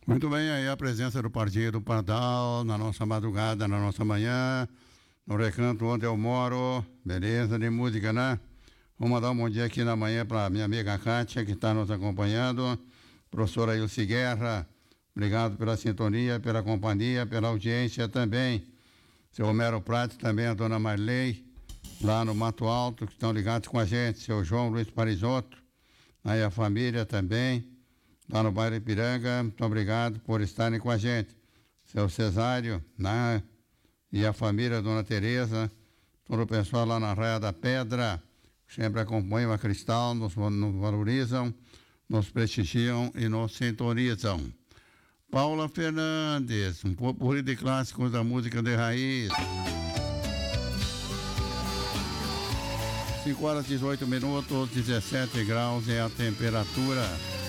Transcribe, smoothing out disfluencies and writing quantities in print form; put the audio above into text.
Muito bem, aí a presença do Partido Pardal na nossa madrugada, na nossa manhã, no recanto onde eu moro, beleza de música, né? Vou mandar um bom dia aqui na manhã para minha amiga Kátia, que está nos acompanhando, professora Ilse Guerra, obrigado pela sintonia, pela companhia, pela audiência também. Seu Homero Prates, também a dona Marley, lá no Mato Alto, que estão ligados com a gente, seu João Luiz Parisotto, aí a família também, lá no bairro Ipiranga, muito obrigado por estarem com a gente. Seu Cesário, né? E a família, Dona Tereza, todo o pessoal lá na Raia da Pedra, sempre acompanham a Cristal, nos valorizam, nos prestigiam e nos sintonizam. Paula Fernandes, um popurrí de clássicos da música de raiz. 5 horas e 18 minutos, 17 graus é a temperatura.